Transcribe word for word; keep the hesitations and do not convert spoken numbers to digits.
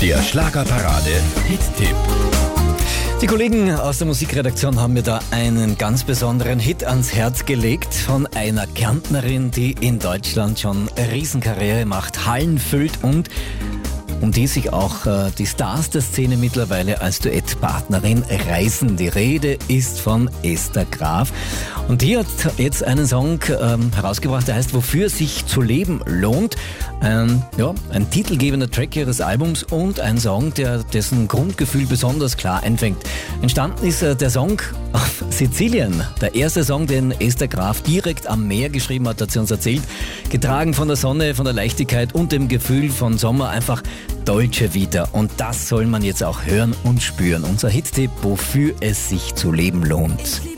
Der Schlagerparade Hit-Tipp. Die Kollegen aus der Musikredaktion haben mir da einen ganz besonderen Hit ans Herz gelegt von einer Kärntnerin, die in Deutschland schon Riesenkarriere macht, Hallen füllt und um die sich auch äh, die Stars der Szene mittlerweile als Duettpartnerin reißen. Die Rede ist von Esther Graf. Und die hat jetzt einen Song ähm, herausgebracht, der heißt Wofür sich zu leben lohnt. Ähm, ja, ein titelgebender Track ihres Albums und ein Song, der dessen Grundgefühl besonders klar einfängt. Entstanden ist äh, der Song auf Sizilien. Der erste Song, den Esther Graf direkt am Meer geschrieben hat, hat sie uns erzählt. Getragen von der Sonne, von der Leichtigkeit und dem Gefühl von Sommer, einfach Dolce Vita. Und das soll man jetzt auch hören und spüren. Unser Hit-Tipp, wofür es sich zu leben lohnt.